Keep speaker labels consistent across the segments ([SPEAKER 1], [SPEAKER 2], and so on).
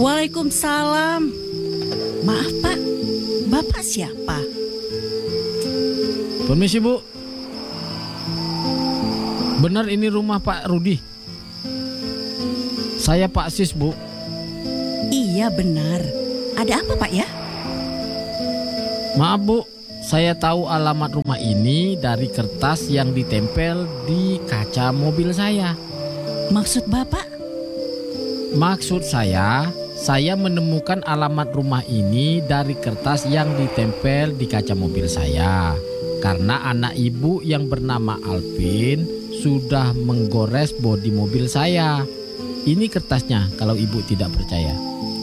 [SPEAKER 1] Waalaikumsalam. Maaf Pak, Bapak siapa?
[SPEAKER 2] Permisi Bu. Benar ini rumah Pak Rudi? Saya Pak Sis Bu.
[SPEAKER 1] Iya benar. Ada apa Pak ya?
[SPEAKER 2] Maaf Bu, saya tahu alamat rumah ini dari kertas yang ditempel di kaca mobil saya.
[SPEAKER 1] Maksud Bapak?
[SPEAKER 2] Maksud saya menemukan alamat rumah ini dari kertas yang ditempel di kaca mobil saya. Karena anak ibu yang bernama Alvin sudah menggores bodi mobil saya. Ini kertasnya kalau ibu tidak percaya.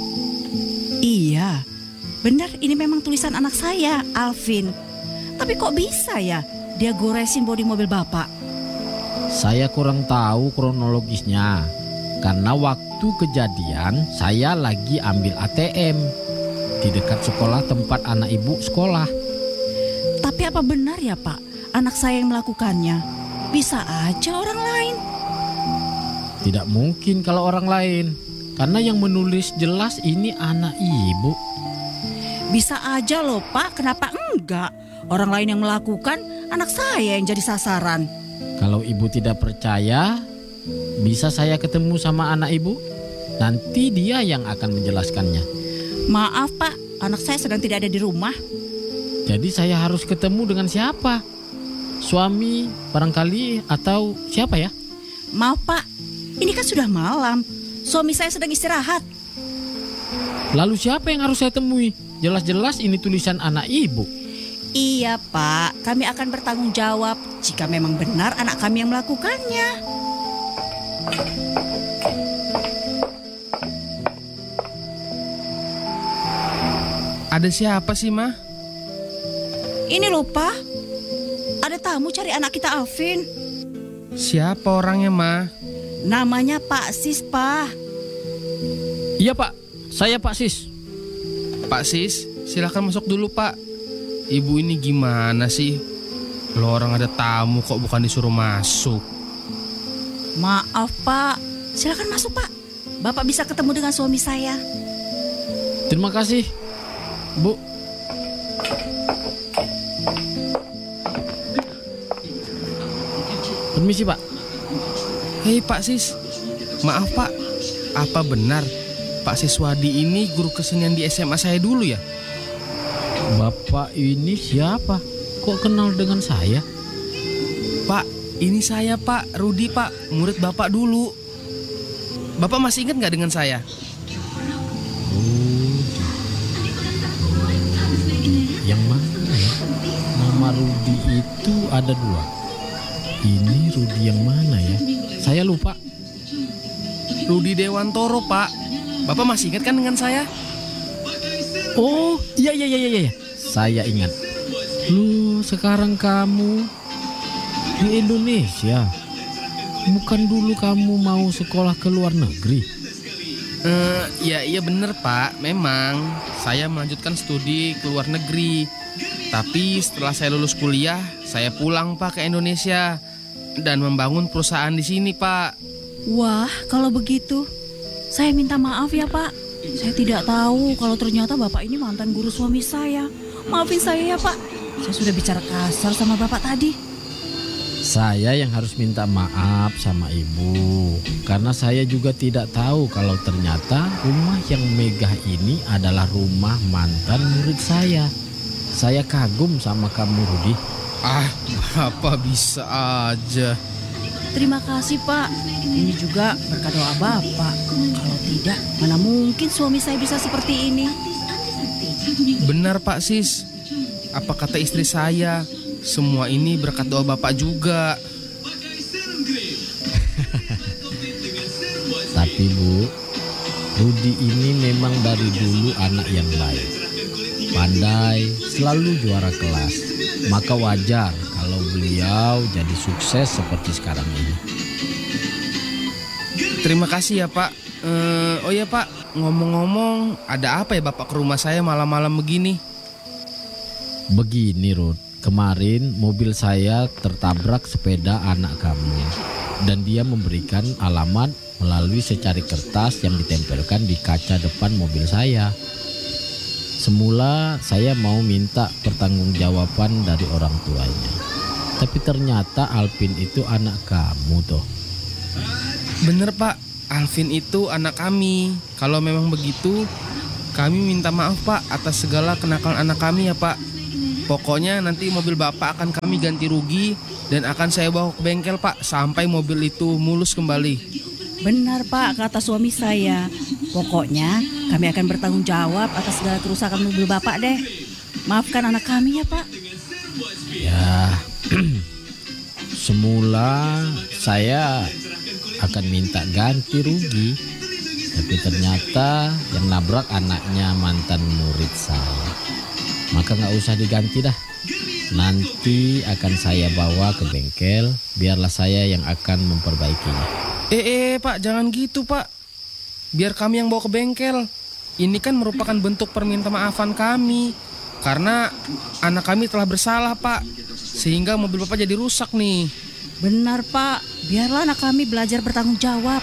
[SPEAKER 1] Iya, benar ini memang tulisan anak saya, Alvin. Tapi kok bisa ya dia goresin bodi mobil Bapak?
[SPEAKER 2] Saya kurang tahu kronologisnya. Karena waktu kejadian saya lagi ambil ATM di dekat sekolah tempat anak ibu sekolah.
[SPEAKER 1] Tapi apa benar ya Pak, anak saya yang melakukannya? Bisa aja orang lain.
[SPEAKER 2] Tidak mungkin kalau orang lain. Karena yang menulis jelas ini anak ibu.
[SPEAKER 1] Bisa aja loh Pak, kenapa enggak? Orang lain yang melakukan, anak saya yang jadi sasaran.
[SPEAKER 2] Kalau ibu tidak percaya, bisa saya ketemu sama anak ibu? Nanti dia yang akan menjelaskannya.
[SPEAKER 1] Maaf Pak, anak saya sedang tidak ada di rumah.
[SPEAKER 2] Jadi saya harus ketemu dengan siapa? Suami barangkali atau siapa ya?
[SPEAKER 1] Maaf Pak, ini kan sudah malam. Suami saya sedang istirahat.
[SPEAKER 2] Lalu siapa yang harus saya temui? Jelas-jelas ini tulisan anak ibu.
[SPEAKER 1] Iya Pak, kami akan bertanggung jawab jika memang benar anak kami yang melakukannya.
[SPEAKER 3] Ada siapa sih, Ma?
[SPEAKER 1] Ini loh Pak, ada tamu cari anak kita Alvin.
[SPEAKER 3] Siapa orangnya, Ma?
[SPEAKER 1] Namanya Pak Sis Pak.
[SPEAKER 2] Iya Pak, saya Pak Sis.
[SPEAKER 3] Pak Sis, silakan masuk dulu, Pak. Ibu ini gimana sih? Lo orang ada tamu kok bukan disuruh masuk.
[SPEAKER 1] Maaf Pak, silakan masuk Pak. Bapak bisa ketemu dengan suami saya.
[SPEAKER 2] Terima kasih, Bu. Permisi Pak.
[SPEAKER 3] Hei Pak Sis, maaf Pak, apa benar Pak Siswadi ini guru kesenian di SMA saya dulu ya?
[SPEAKER 2] Bapak ini siapa? Kok kenal dengan saya?
[SPEAKER 3] Pak, ini saya Pak, Rudi Pak, murid Bapak dulu. Bapak masih ingat gak dengan saya?
[SPEAKER 2] Yang mana ya? Nama Rudi itu ada dua. Ini Rudi yang mana ya? Saya lupa.
[SPEAKER 3] Rudi Dewantoro Pak. Bapak masih ingat kan dengan saya?
[SPEAKER 2] Oh iya. Saya ingat. Lu sekarang kamu di Indonesia. Bukan dulu kamu mau sekolah ke luar negeri?
[SPEAKER 3] Iya bener Pak. Memang saya melanjutkan studi ke luar negeri. Tapi setelah saya lulus kuliah, saya pulang Pak ke Indonesia dan membangun perusahaan di sini Pak.
[SPEAKER 1] Wah, kalau begitu saya minta maaf ya Pak. Saya tidak tahu kalau ternyata Bapak ini mantan guru suami saya. Maafin saya ya Pak. Saya sudah bicara kasar sama Bapak tadi.
[SPEAKER 2] Saya yang harus minta maaf sama ibu. Karena saya juga tidak tahu kalau ternyata rumah yang megah ini adalah rumah mantan murid saya. Saya kagum sama kamu Rudi.
[SPEAKER 3] Bapak bisa aja.
[SPEAKER 1] Terima kasih Pak. Ini juga berkat doa Bapak. Kalau tidak, mana mungkin suami saya bisa seperti ini.
[SPEAKER 3] Benar Pak Sis. Apa kata istri saya? Semua ini berkat doa Bapak juga.
[SPEAKER 2] Tapi Bu, Rudi ini memang dari dulu anak yang baik. Pandai, selalu juara kelas. Maka wajar kalau beliau jadi sukses seperti sekarang ini.
[SPEAKER 3] Terima kasih ya Pak. Oh ya Pak, ngomong-ngomong, ada apa ya Bapak ke rumah saya malam-malam begini?
[SPEAKER 2] Begini Rud, kemarin mobil saya tertabrak sepeda anak kamu. Dan dia memberikan alamat melalui secari kertas yang ditempelkan di kaca depan mobil saya. Semula saya mau minta pertanggungjawaban dari orang tuanya. Tapi ternyata Alvin itu anak kamu toh.
[SPEAKER 3] Bener Pak, Alvin itu anak kami. Kalau memang begitu, kami minta maaf Pak atas segala kenakalan anak kami ya Pak. Pokoknya nanti mobil Bapak akan kami ganti rugi dan akan saya bawa ke bengkel Pak sampai mobil itu mulus kembali.
[SPEAKER 1] Benar Pak, kata suami saya. Pokoknya kami akan bertanggung jawab atas segala kerusakan mobil Bapak deh. Maafkan anak kami ya Pak.
[SPEAKER 2] Ya, semula saya akan minta ganti rugi. Tapi ternyata yang nabrak anaknya mantan murid saya. Maka gak usah diganti dah. Nanti akan saya bawa ke bengkel. Biarlah saya yang akan memperbaikinya.
[SPEAKER 3] Pak, jangan gitu Pak. Biar kami yang bawa ke bengkel. Ini kan merupakan bentuk perminta maafan kami. Karena anak kami telah bersalah Pak. Sehingga mobil Bapak jadi rusak nih.
[SPEAKER 1] Benar Pak, biarlah anak kami belajar bertanggung jawab.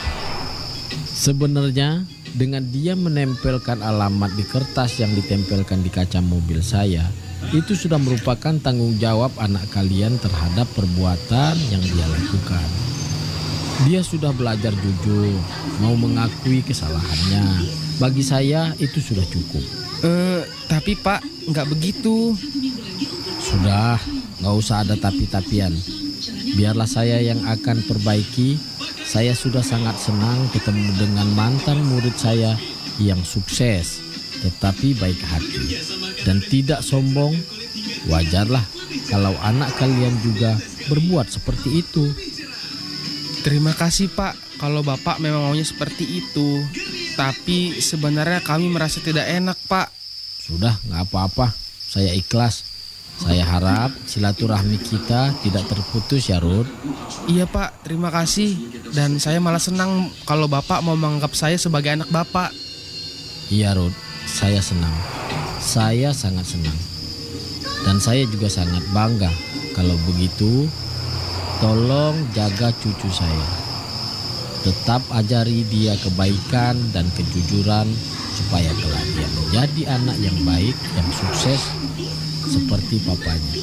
[SPEAKER 2] Sebenarnya dengan dia menempelkan alamat di kertas yang ditempelkan di kaca mobil saya, itu sudah merupakan tanggung jawab anak kalian terhadap perbuatan yang dia lakukan. Dia sudah belajar jujur, mau mengakui kesalahannya. Bagi saya itu sudah cukup.
[SPEAKER 3] Tapi Pak, nggak begitu.
[SPEAKER 2] Sudah, nggak usah ada tapi-tapian. Biarlah saya yang akan perbaiki. Saya sudah sangat senang ketemu dengan mantan murid saya yang sukses, tetapi baik hati dan tidak sombong. Wajarlah kalau anak kalian juga berbuat seperti itu.
[SPEAKER 3] Terima kasih Pak, kalau Bapak memang maunya seperti itu. Tapi sebenarnya kami merasa tidak enak Pak.
[SPEAKER 2] Sudah, nggak apa-apa. Saya ikhlas. Saya harap silaturahmi kita tidak terputus ya Ruth.
[SPEAKER 3] Iya Pak, terima kasih. Dan saya malah senang kalau Bapak mau menganggap saya sebagai anak Bapak.
[SPEAKER 2] Iya Ruth, saya senang. Saya sangat senang. Dan saya juga sangat bangga. Kalau begitu, tolong jaga cucu saya. Tetap ajari dia kebaikan dan kejujuran supaya kelak dia menjadi anak yang baik, yang sukses seperti papanya.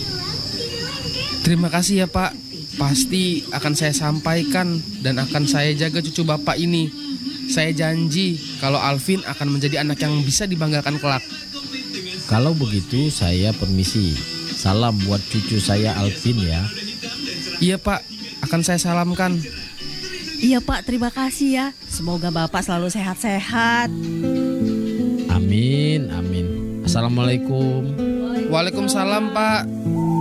[SPEAKER 3] Terima kasih ya Pak. Pasti akan saya sampaikan dan akan saya jaga cucu Bapak ini. Saya janji kalau Alvin akan menjadi anak yang bisa dibanggakan kelak.
[SPEAKER 2] Kalau begitu saya permisi. Salam buat cucu saya Alvin ya.
[SPEAKER 3] Iya Pak, akan saya salamkan.
[SPEAKER 1] Iya Pak, terima kasih ya. Semoga Bapak selalu sehat-sehat.
[SPEAKER 2] Amin, amin. Assalamualaikum.
[SPEAKER 3] Waalaikumsalam Pak.